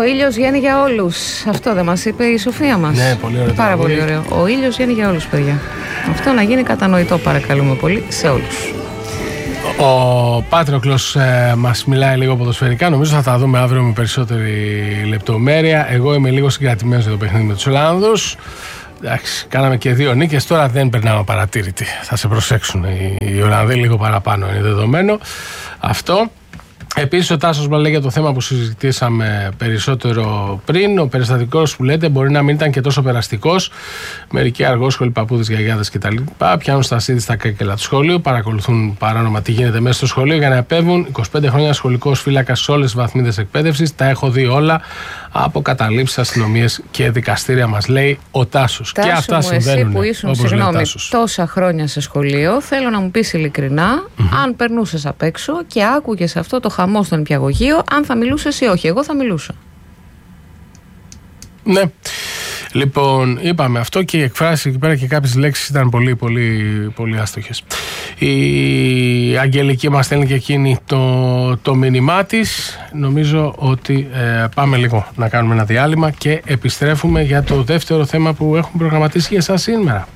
Ο ήλιος βγαίνει για όλους. Αυτό δεν μας είπε η Σοφία μας? Ναι, πολύ ωραίο. Πάρα πολύ ωραίο. Ο ήλιος βγαίνει για όλους, παιδιά. Αυτό να γίνει κατανοητό, παρακαλούμε πολύ, σε όλους. Ο Πάτροκλος μας μιλάει λίγο ποδοσφαιρικά. Νομίζω θα τα δούμε αύριο με περισσότερη λεπτομέρεια. Εγώ είμαι λίγο συγκρατημένος για το παιχνίδι με τους Ολλανδούς. Εντάξει, κάναμε και 2 νίκες. Τώρα δεν περνάμε απαρατήρητοι. Θα σε προσέξουν οι Ολλανδοί λίγο παραπάνω. Είναι δεδομένο αυτό. Επίσης, ο Τάσος μας λέει για το θέμα που συζητήσαμε περισσότερο πριν. Ο περιστατικός που λέτε μπορεί να μην ήταν και τόσο περαστικός. Μερικοί αργόσχολοι, παππούδες, γιαγιάδες κτλ. Πιάνουν στα σίδη στα κέκελα του σχολείου, παρακολουθούν παράνομα τι γίνεται μέσα στο σχολείο για να επέμβουν. 25 χρόνια σχολικός φύλακας σε όλες τις βαθμίδες εκπαίδευσης. Τα έχω δει όλα από καταλήψεις, αστυνομίες και δικαστήρια, μας λέει ο Τάσος. Τάσο, και αυτά συμβαίνουν. Εσύ που ήσουν, συγγνώμη, τόσα χρόνια σε σχολείο, θέλω να μου πεις ειλικρινά, αν περνούσες απ' έξω και άκουγες αυτό το χαμό στον νηπιαγωγείο, αν θα μιλούσες ή όχι. Εγώ θα μιλούσα. Ναι. Λοιπόν, είπαμε αυτό και οι εκφράσεις εκεί πέρα και κάποιες λέξεις ήταν πολύ, πολύ, πολύ άστοχες. Η Αγγελική μας στέλνει και εκείνη το μήνυμά της. Νομίζω ότι πάμε λίγο να κάνουμε ένα διάλειμμα και επιστρέφουμε για το δεύτερο θέμα που έχουμε προγραμματίσει για εσάς σήμερα.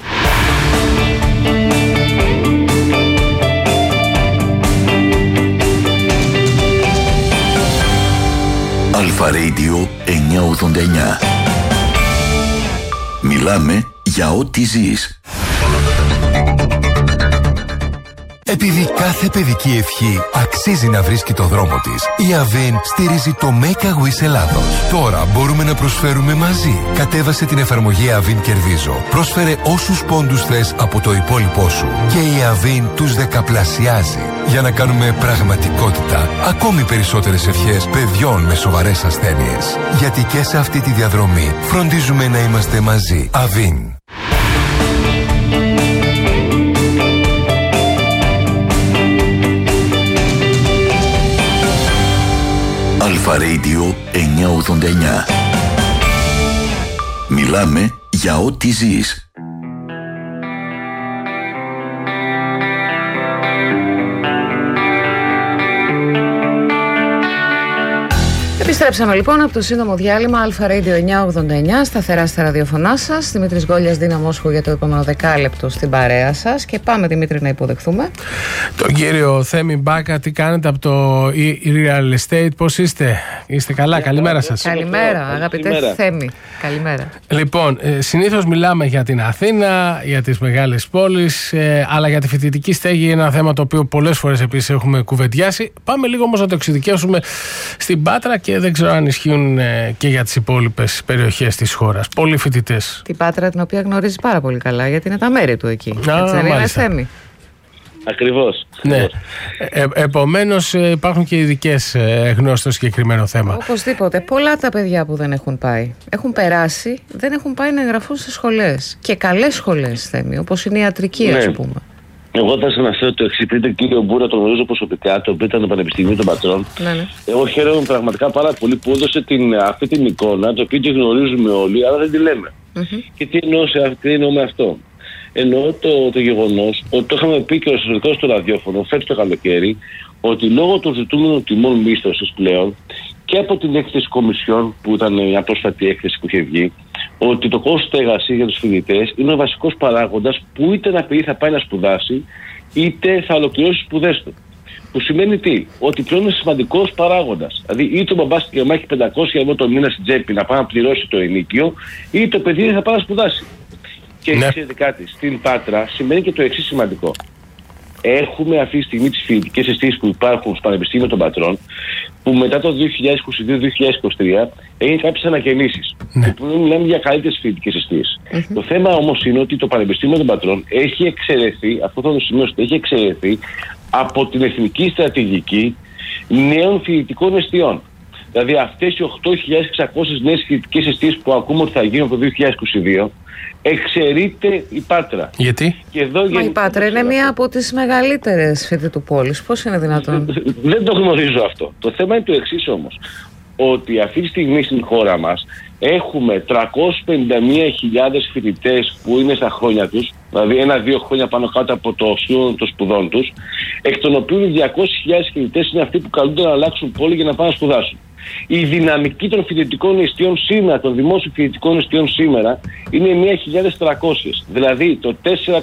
Αλφα Radio 989. Μιλάμε για ό,τι ζεις. Επειδή κάθε παιδική ευχή αξίζει να βρίσκει το δρόμο της, η Avin στηρίζει το Make a Wish Ελλάδος. Τώρα μπορούμε να προσφέρουμε μαζί. Κατέβασε την εφαρμογή Avin Κερδίζω. Πρόσφερε όσους πόντους θες από το υπόλοιπό σου και η Avin τους δεκαπλασιάζει για να κάνουμε πραγματικότητα ακόμη περισσότερες ευχές παιδιών με σοβαρές ασθένειες. Γιατί και σε αυτή τη διαδρομή φροντίζουμε να είμαστε μαζί. Avin. Αλφα Radio 989. Μιλάμε για ό,τι ζεις. Επιστρέψαμε λοιπόν από το σύντομο διάλειμμα. Αλφα Radio 989, σταθερά στα ραδιοφωνά σας. Δημήτρης Γκόλιας, Δίνα Μόσχου για το επόμενο δεκάλεπτο στην παρέα σας. Και πάμε, Δημήτρη, να υποδεχθούμε τον κύριο Θέμη Μπάκα. Τι κάνετε από το Real Estate, πώς είστε? Είστε καλά? Καλημέρα σας. Καλημέρα, αγαπητέ Θέμη. Καλημέρα. Λοιπόν, συνήθως μιλάμε για την Αθήνα, για τις μεγάλες πόλεις, αλλά για τη φοιτητική στέγη είναι ένα θέμα το οποίο πολλές φορές επίσης έχουμε κουβεντιάσει. Πάμε λίγο όμως να το εξειδικεύσουμε στην Πάτρα και δεν ξέρω αν ισχύουν και για τις υπόλοιπες περιοχές της χώρας. Πολλοί φοιτητές. Την Πάτρα, την οποία γνωρίζει πάρα πολύ καλά, γιατί είναι τα μέρη του εκεί. Έτσι δεν είναι, Θέμη? Ακριβώς. Ναι. Επομένως υπάρχουν και ειδικές γνώσεις στο συγκεκριμένο θέμα. Οπωσδήποτε. Πολλά τα παιδιά που δεν έχουν πάει. Έχουν περάσει, δεν έχουν πάει να εγγραφούν σε σχολές. Και καλές σχολές, Θέμη, όπως είναι η ιατρική, ας πούμε. Εγώ θα σας αναφέρω το εξής. Πριν τον κύριο Μπούρα, τον γνωρίζω προσωπικά, το οποίο ήταν το Πανεπιστημίο των Πατρών. Ναι. Εγώ χαίρεμαι πραγματικά πάρα πολύ που έδωσε αυτή την εικόνα, το οποίο τη γνωρίζουμε όλοι, αλλά δεν τη λέμε. Και τι εννοώ με αυτό? Εννοώ το γεγονός ότι το είχαμε πει και ο στο ραδιόφωνο φέτος το καλοκαίρι, ότι λόγω των ζητούμενων τιμών μίσθωσης πλέον και από την έκθεση Κομισιόν, που ήταν μια πρόσφατη έκθεση που είχε βγει, ότι το κόστος εργασίας για τους φοιτητές είναι ο βασικός παράγοντας που είτε ένα παιδί θα πάει να σπουδάσει, είτε θα ολοκληρώσει τις σπουδές του. Που σημαίνει τι? Ότι πλέον είναι σημαντικός παράγοντας. Δηλαδή, είτε ο μπαμπάς και η μαμά έχει 500 ευρώ το μήνα στην τσέπη να πάει να πληρώσει το ενίκιο, είτε το παιδί θα πάει να σπουδάσει. Και ξέρετε κάτι, στην Πάτρα σημαίνει και το εξής σημαντικό. Έχουμε αυτή τη στιγμή τις φοιτητικές αισθήσεις που υπάρχουν στο Πανεπιστήμιο των Πατρών, που μετά το 2022-2023 έγινε κάποιες ανακαινήσεις. Που μιλάμε για καλύτερες φοιτητικές αισθήσεις. Το θέμα όμως είναι ότι το Πανεπιστήμιο των Πατρών έχει εξαιρεθεί, αυτό θα το σημειώσω, έχει εξαιρεθεί από την Εθνική Στρατηγική Νέων Φοιτητικών Εστιών. Δηλαδή αυτές οι 8.600 νέες φοιτητικές αιστείες που ακούμε ότι θα γίνουν το 2022, εξαιρείται η Πάτρα. Γιατί? Και εδώ η Πάτρα είναι μία από τις μεγαλύτερες φοιτητοπόλεις. Πώς είναι δυνατόν? Δεν το γνωρίζω αυτό. Το θέμα είναι το εξής όμως. Ότι αυτή τη στιγμή στην χώρα μας έχουμε 351.000 φοιτητές που είναι στα χρόνια τους, δηλαδή 1-2 χρόνια πάνω κάτω από το σύνολο των σπουδών τους, εκ των οποίων 200.000 φοιτητές είναι αυτοί που καλούνται να αλλάξουν πόλη για να πάνε να σπουδάσουν. Η δυναμική των φοιτητικών εστιών σήμερα, των δημόσιων φοιτητικών εστιών σήμερα, είναι 1.300. Δηλαδή το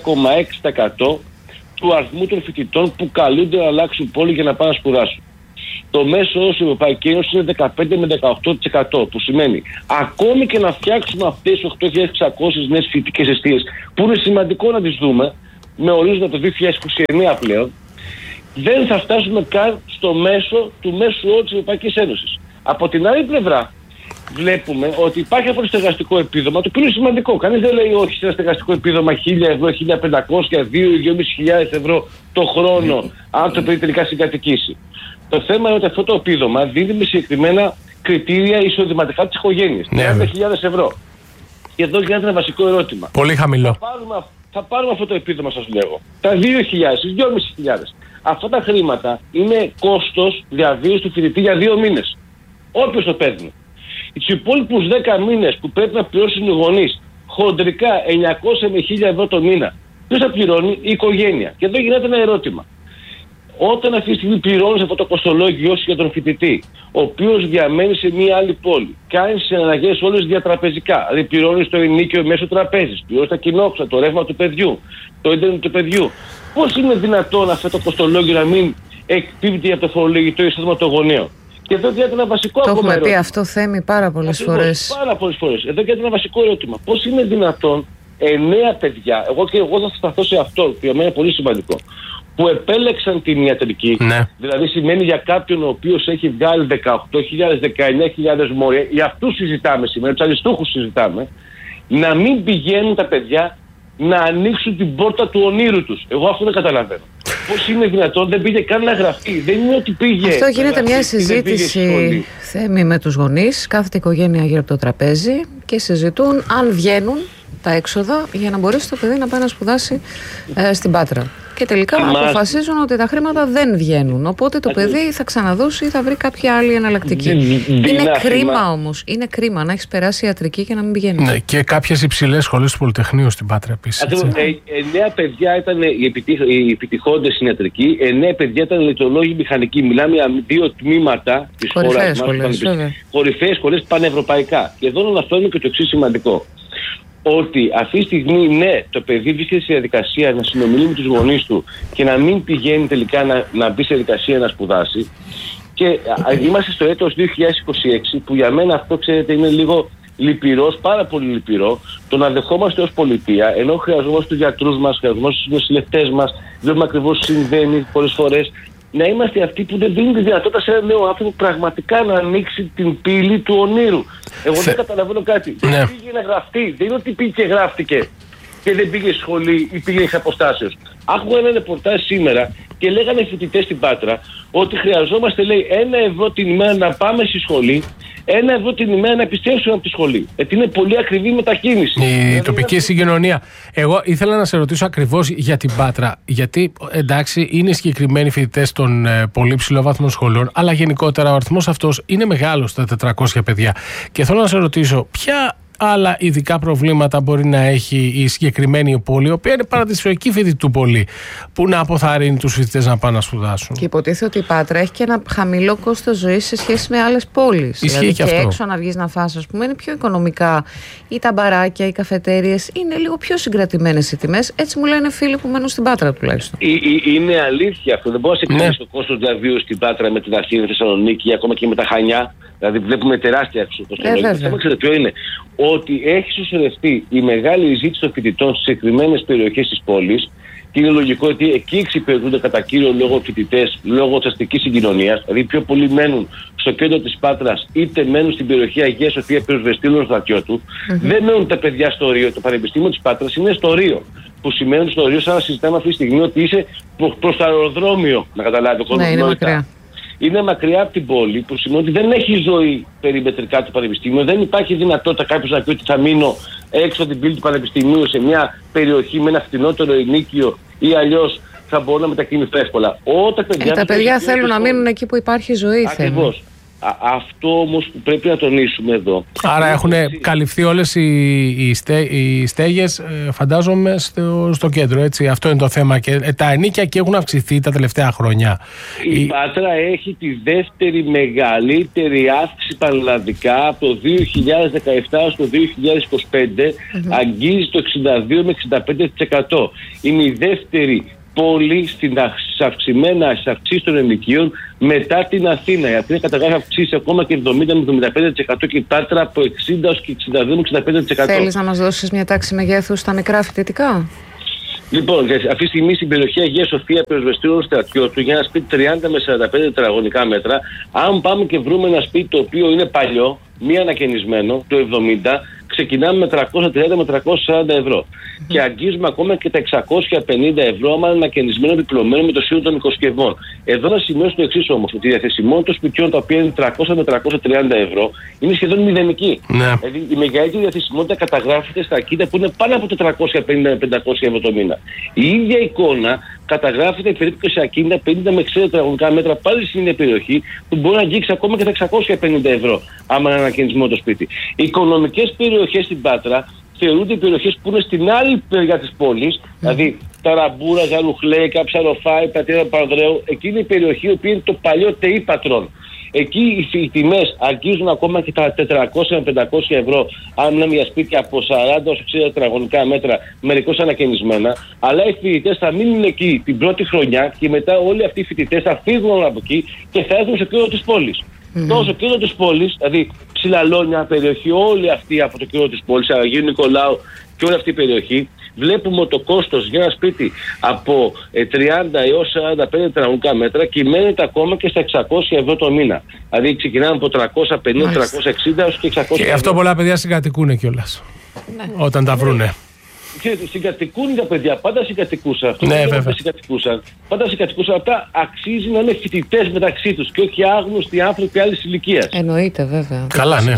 4,6% του αριθμού των φοιτητών που καλούνται να αλλάξουν πόλη για να πάνε να σπουδάσουν. Το μέσο όρο στην Ευρωπαϊκή Ένωση είναι 15 με 18%, που σημαίνει ακόμη και να φτιάξουμε αυτές τις 8.600 νέες φοιτητικές εστίες, που είναι σημαντικό να τις δούμε, με ορίζοντα το 2029 πλέον, δεν θα φτάσουμε καν στο μέσο του μέσου όρου της Ευρωπαϊκής Ένωσης. Από την άλλη πλευρά, βλέπουμε ότι υπάρχει αυτό το στεγαστικό επίδομα, το οποίο είναι σημαντικό. Κανείς δεν λέει όχι σε ένα στεγαστικό επίδομα 1.000 ευρώ, 1.500, 2.500 ευρώ το χρόνο, αν το παιδί τελικά συγκατοικήσει. Το θέμα είναι ότι αυτό το επίδομα δίνει με συγκεκριμένα κριτήρια εισοδηματικά της οικογένειας. 30.000 ευρώ. Και εδώ γίνεται ένα βασικό ερώτημα. Πολύ χαμηλό. Θα πάρουμε αυτό το επίδομα, σας λέγω. Τα 2.000, 2.500. Αυτά τα χρήματα είναι κόστος διαβίωσης του φοιτητή για 2 μήνες. Όποιος το παίρνει. Τους υπόλοιπους 10 μήνες που πρέπει να πληρώσουν οι γονείς, χοντρικά 900 με 1.000 ευρώ το μήνα, ποιος θα πληρώνει? Η οικογένεια. Και εδώ γίνεται ένα ερώτημα. Όταν αυτή τη στιγμή πληρώνεις αυτό το κοστολόγιο για τον φοιτητή, ο οποίος διαμένει σε μια άλλη πόλη, κάνει τις αναγκές όλες διατραπεζικά, δηλαδή πληρώνεις το ενίκιο μέσω τραπέζης, πληρώνεις τα κοινόξα, το ρεύμα του παιδιού, το ίντερνετ του παιδιού. Πώς είναι δυνατόν αυτό το κοστολόγιο να μην εκπίπτει από το φορολογητό εισόδημα των γονέων? Και εδώ γίνεται ένα βασικό ακόμα ερώτημα. Το έχουμε πει αυτό, Θέμη, πάρα πολλές φορές. Πάρα πολλές φορές. Εδώ γίνεται ένα βασικό ερώτημα. Πώς είναι δυνατόν 9 παιδιά, εγώ θα σταθώ σε αυτό, που για μένα είναι πολύ σημαντικό, που επέλεξαν την ιατρική, ναι. Δηλαδή σημαίνει για κάποιον ο οποίος έχει βγάλει 18.000, 19.000 μόρια, για αυτούς συζητάμε σήμερα, τους αριστούχους συζητάμε, να μην πηγαίνουν τα παιδιά να ανοίξουν την πόρτα του ονείρου τους. Εγώ αυτό δεν καταλαβαίνω. Πώς είναι δυνατόν, δεν πήγε καν να γραφτεί, δεν είναι ότι πήγε. Αυτό γίνεται μια συζήτηση, Θέμη, με τους γονείς, κάθεται η οικογένεια γύρω από το τραπέζι και συζητούν αν βγαίνουν τα έξοδα για να μπορέσει το παιδί να πάει να σπουδάσει στην Πάτρα. Και τελικά αποφασίζουν ότι τα χρήματα δεν βγαίνουν. Οπότε το παιδί θα ξαναδώσει ή θα βρει κάποια άλλη εναλλακτική. Είναι κρίμα όμως. Είναι κρίμα να έχεις περάσει ιατρική και να μην πηγαίνει. Ναι, και κάποιες υψηλές σχολές του Πολυτεχνείου στην Πάτρα επίσης. 9 παιδιά ήταν οι επιτυχόντες στην ιατρική, 9 παιδιά ήταν ηλεκτρολόγοι μηχανικοί. Μιλάμε για 2 τμήματα της χώρας μας. Κορυφαίες σχολές πανευρωπαϊκά. Και εδώ να αναφέρουμε και το εξής σημαντικό. Ότι αυτή τη στιγμή, ναι, το παιδί βρίσκεται σε διαδικασία να συνομιλεί με τους γονείς του και να μην πηγαίνει τελικά να μπει σε διαδικασία να σπουδάσει. Και είμαστε στο έτος 2026, που για μένα αυτό, ξέρετε, είναι λίγο λυπηρός, πάρα πολύ λυπηρό, το να δεχόμαστε ως πολιτεία, ενώ χρειαζόμαστε τους γιατρούς μας, χρειαζόμαστε τους νοσηλευτές μας, βλέπουμε ακριβώς τι συμβαίνει πολλές φορές, να είμαστε αυτοί που δεν δίνουν τη δυνατότητα σε έναν νέο άνθρωπο πραγματικά να ανοίξει την πύλη του ονείρου. Εγώ δεν καταλαβαίνω κάτι. Ναι. Δεν πήγε να γραφτεί. Δεν είναι ότι πήγε και γράφτηκε και δεν πήγε σχολή ή πήγε εξ αποστάσεως. Άκουγα ένα ρεπορτάζ σήμερα και λέγανε οι φοιτητές στην Πάτρα ότι χρειαζόμαστε, λέει, 1 ευρώ την ημέρα να πάμε στη σχολή, 1 ευρώ την ημέρα να επιστρέψουμε από τη σχολή. Γιατί είναι πολύ ακριβή μετακίνηση. Η τοπική συγκοινωνία. Εγώ ήθελα να σε ρωτήσω ακριβώς για την Πάτρα. Γιατί, εντάξει, είναι συγκεκριμένοι φοιτητές των πολύ ψηλόβαθμων σχολών, αλλά γενικότερα ο αριθμός αυτός είναι μεγάλος, τα 400 παιδιά. Και θέλω να σε ρωτήσω, ποια άλλα ειδικά προβλήματα μπορεί να έχει η συγκεκριμένη πόλη, η οποία είναι παραδοσιακή φοιτητού πόλη, που να αποθαρρύνει τους φοιτητές να πάνε να σπουδάσουν. Και υποτίθεται ότι η Πάτρα έχει και ένα χαμηλό κόστος ζωής σε σχέση με άλλες πόλεις. Ισχύει δηλαδή και αυτό. έξω να βγεις να φας, ας πούμε, είναι πιο οικονομικά. Ή τα μπαράκια, οι καφετέριες είναι λίγο πιο συγκρατημένες οι τιμές. Έτσι μου λένε φίλοι που μένουν στην Πάτρα τουλάχιστον. Είναι αλήθεια αυτό. Δεν μπορεί να σε το κόστος διαβίωσης στην Πάτρα με την Αθήνα, Θεσσαλονίκη ή ακόμα και με τα Χανιά. Δηλαδή βλέπουμε τεράστια κοστολόγια. Το θέμα, ξέρετε ποιο είναι? Ότι έχει συσσωρευτεί η μεγάλη ζήτηση των φοιτητών στις συγκεκριμένες περιοχές της πόλης και είναι λογικό ότι εκεί εξυπηρετούνται κατά κύριο λόγο φοιτητές λόγω της αστικής συγκοινωνίας. Δηλαδή πιο πολλοί μένουν στο κέντρο της Πάτρας, είτε μένουν στην περιοχή Αγίας Σοφία πυροσβεστήλων στο χαρτιό του. Δεν μένουν τα παιδιά στο Ρίο. Το Πανεπιστήμιο της Πάτρας είναι στο Ρίο. Που σημαίνει στο Ρίο, σαν να συζητάμε αυτή τη στιγμή, ότι είσαι προς το αεροδρόμιο, να καταλάβει ο κόσμος. Ναι, είναι μακριά. Είναι μακριά από την πόλη, που σημαίνει ότι δεν έχει ζωή περιμετρικά του Πανεπιστήμιου. Δεν υπάρχει δυνατότητα κάποιος να πει ότι θα μείνω έξω από την πύλη του Πανεπιστημίου σε μια περιοχή με ένα φτηνότερο ενίκιο ή αλλιώς θα μπορώ να μετακινηθώ εύκολα. Τα παιδιά θέλουν να μείνουν εκεί που υπάρχει ζωή. Ακριβώς. Αυτό όμως που πρέπει να τονίσουμε εδώ. Άρα έχουν καλυφθεί όλες οι στέγες, φαντάζομαι, στο κέντρο, έτσι. Αυτό είναι το θέμα. Και τα ενίκια και έχουν αυξηθεί τα τελευταία χρόνια. Η Πάτρα έχει τη δεύτερη μεγαλύτερη αύξηση πανελλαδικά από το 2017 στο 2025. Αγγίζει το 62 με 65%. Είναι η δεύτερη πόλη στις αυξήσεις των ενοικίων μετά την Αθήνα. Η Αθήνα καταγράφει αυξήσεις ακόμα και 70 με 75% και η Πάτρα από 60 έως και 62 με 65%. Θέλεις να μας δώσεις μια τάξη μεγέθους στα μικρά φοιτητικά? Λοιπόν, αυτή τη στιγμή στην περιοχή Αγία Σοφία, Πυροσβεστήριων Στρατιώτου, για ένα σπίτι 30 με 45 τετραγωνικά μέτρα, αν πάμε και βρούμε ένα σπίτι το οποίο είναι παλιό, μη ανακαινισμένο, το 70, ξεκινάμε με 330 με 340 ευρώ. Και αγγίζουμε ακόμα και τα 650 ευρώ, άμα είναι ανακαινισμένο, διπλωμένο με το σύνολο των οικοσκευών. Εδώ να σημειώσω το εξής όμως, ότι η διαθεσιμότητα των σπιτιών, τα οποία είναι 300 με 330 ευρώ, είναι σχεδόν μηδενική. Ναι. Δηλαδή η μεγαλύτερη διαθεσιμότητα καταγράφεται στα ακίνητα που είναι πάνω από 450 με 500 ευρώ το μήνα. Η ίδια εικόνα καταγράφεται περίπου σε ακίνητα 50 με 60 τετραγωνικά μέτρα, πάλι στην ίδια περιοχή, που μπορεί να αγγίξει ακόμα και τα 650 ευρώ, άμα είναι ανακαινισμένο το σπίτι. Οι οικονομικές περιοχές στην Πάτρα θεωρούνται οι περιοχές που είναι στην άλλη μεριά της πόλης, δηλαδή Ταραμπούρα, Ζαρουχλέικα, Ψαροφάη, Πατέρα Πανδρέου. Εκείνη η περιοχή, η οποία είναι το παλιό ΤΕΙ Πατρών. Εκεί οι τιμές αγγίζουν ακόμα και τα 400 με 500 ευρώ, αν μιλάμε για σπίτια από 40 έως 60 τετραγωνικά μέτρα, μερικώς ανακαινισμένα. Αλλά οι φοιτητές θα μείνουν εκεί την πρώτη χρονιά και μετά όλοι αυτοί οι φοιτητές θα φύγουν από εκεί και θα έρθουν στο κέντρο της πόλης. Τώρα στο κέντρο της πόλης, δηλαδή Ψηλαλόνια, περιοχή, όλη αυτή από το κέντρο της πόλης, Αγίου Νικολάου και όλη αυτή η περιοχή, βλέπουμε ότι το κόστος για ένα σπίτι από 30 έως 45 τετραγωνικά μέτρα κυμαίνεται ακόμα και στα 600 ευρώ το μήνα. Δηλαδή ξεκινάμε από 350-360 έως και 600 ευρώ. Και αυτό πολλά παιδιά συγκατοικούν κιόλας. Ναι. Όταν τα βρούνε. Συγκατοικούν τα παιδιά, πάντα συγκατοικούσαν. Αυτό ναι, βέβαια. Πάντα συγκατοικούσαν. Αυτά αξίζει να είναι φοιτητές μεταξύ τους και όχι άγνωστοι άνθρωποι άλλης ηλικίας. Εννοείται, βέβαια. Καλά, ναι.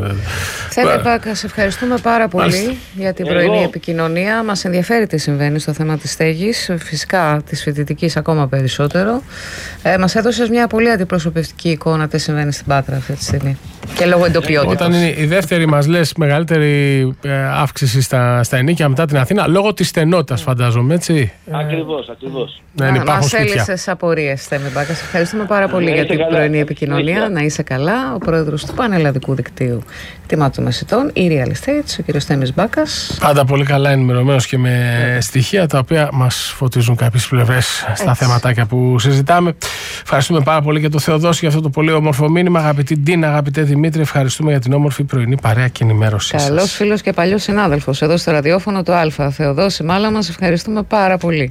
Θέλει Μπάκα, σε ευχαριστούμε πάρα πολύ για την πρωινή επικοινωνία. Μας ενδιαφέρει τι συμβαίνει στο θέμα της στέγης, φυσικά της φοιτητικής ακόμα περισσότερο. Μας έδωσες μια πολύ αντιπροσωπευτική εικόνα τι συμβαίνει στην Πάτρα αυτή τη στιγμή. Και λόγω εντοπιότητας. Όταν είναι η δεύτερη, μας λες, μεγαλύτερη αύξηση στα ενίκια μετά την Αθήνα, λόγω της στενότητας, φαντάζομαι, έτσι. Ακριβώς. Μας έλυσες απορίες, Θέμη Μπάκα. Σε ευχαριστούμε πάρα πολύ για την πρωινή επικοινωνία. Να είσαι καλά. Ο πρόεδρος του Πανελλαδικού Δικτύου Κτημάτων Μεσητών, η Real Estate, ο κ. Θέμης Μπάκας. Πάντα πολύ καλά ενημερωμένος και με στοιχεία τα οποία μας φωτίζουν κάποιες πλευρές στα θεματάκια που συζητάμε. Ευχαριστούμε πάρα πολύ και τον Θεοδόση για αυτό το πολύ όμορφο μήνυμα. Αγαπητή Ντίνα, αγαπητέ Δημήτρη, ευχαριστούμε για την όμορφη πρωινή παρέα και ενημέρωσή σας. Καλός φίλος και παλιός συνάδελφος εδώ στο ραδιόφωνο του Α. Θεοδόση Μάλα, μας ευχαριστούμε πάρα πολύ.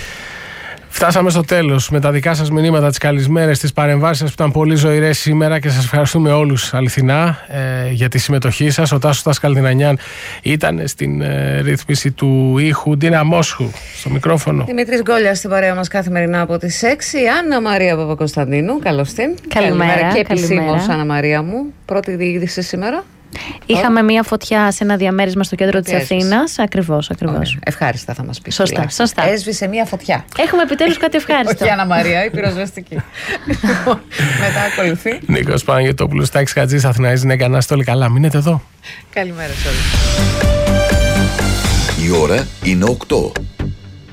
Φτάσαμε στο τέλος με τα δικά σας μηνύματα, τις καλησμέρες, τις παρεμβάσεις σας που ήταν πολύ ζωηρές σήμερα και σας ευχαριστούμε όλους αληθινά για τη συμμετοχή σας. Ο Τάσος Τασκαλδινανιάν ήταν στην ρύθμιση του ήχου, Ντίνα Μόσχου στο μικρόφωνο. Δημήτρης Γκόλιας στην παρέα μας καθημερινά από τις 6. Άννα Μαρία Παπακοσταντίνου, καλώς την. Καλημέρα. Και επισήμως, Άννα Μαρία μου, πρώτη διείδηση σήμερα. Είχαμε μία φωτιά σε ένα διαμέρισμα στο κέντρο της Αθήνας. Ακριβώς. Ευχάριστα θα μας πεις. Σωστά. Έσβησε μία φωτιά. Έχουμε επιτέλους κάτι ευχάριστο. Όχι, Άννα Μαρία, η πυροσβεστική. Μετά ακολουθεί Νίκος Παναγιωτόπουλος, Τάκης Χατζής, Αθηναής Νέγκα. Να είστε όλοι καλά. Μείνετε εδώ. Καλημέρα σε όλους. Η ώρα είναι 8.